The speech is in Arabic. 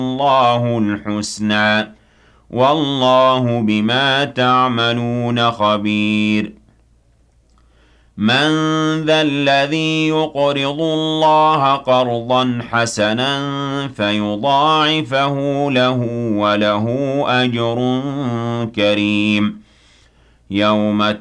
الله الحسنى والله بما تعملون خبير من ذا الذي يقرض الله قرضا حسنا فيضاعفه له وله أجر كريم يوم